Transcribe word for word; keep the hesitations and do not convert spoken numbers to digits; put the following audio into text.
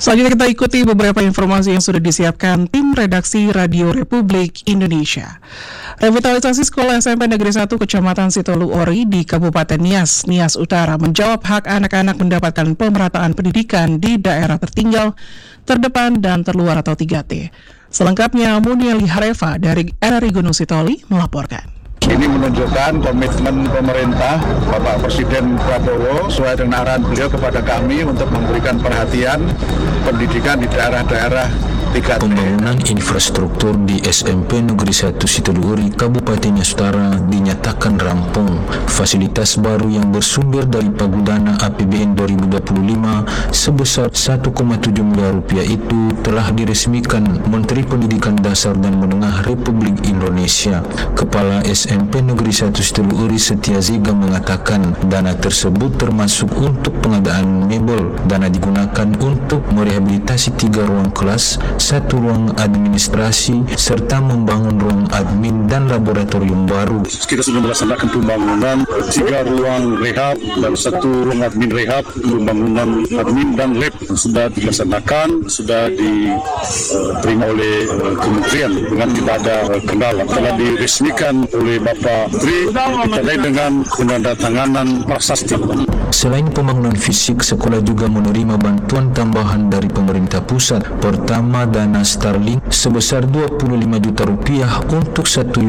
Selanjutnya kita ikuti beberapa informasi yang sudah disiapkan tim redaksi Radio Republik Indonesia. Revitalisasi Sekolah S M P Negeri satu Kecamatan Sitolu Ori di Kabupaten Nias, Nias Utara menjawab hak anak-anak mendapatkan pemerataan pendidikan di daerah tertinggal, terdepan, dan terluar atau tiga T. Selengkapnya Muniali Hareva dari R R I Gunung Sitoli melaporkan. Ini menunjukkan komitmen pemerintah Bapak Presiden Prabowo sesuai dengan arahan beliau kepada kami untuk memberikan perhatian pendidikan di daerah-daerah tiga T. Pembangunan infrastruktur di S M P Negeri satu Sitolu Ori, Kabupaten Nias Utara dinyatakan rampung. Fasilitas baru yang bersumber dari pagudana A P B N dua ribu dua puluh lima sebesar satu koma tujuh miliar rupiah itu telah diresmikan Menteri Pendidikan Dasar dan Menengah Republik Indonesia. Kepala S M P Negeri satu Sitolu Ori Setia Ziga mengatakan dana tersebut termasuk untuk pengadaan mebel. Dana digunakan untuk merehabilitasi tiga ruang kelas, satu ruang administrasi, serta membangun ruang admin dan laboratorium baru. Kita sudah melaksanakan pembangunan tiga ruang rehab dan satu ruang admin rehab, pembangunan admin dan lab sudah dilaksanakan, sudah diterima oleh kementerian dengan tidak ada kendala. Telah diresmikan oleh Bapak Menteri terkait dengan penandatanganan prasasti. Selain pembangunan fisik, sekolah juga menerima bantuan tambahan dari pemerintah pusat. Pertama, dana Starlink sebesar dua puluh lima juta rupiah untuk satu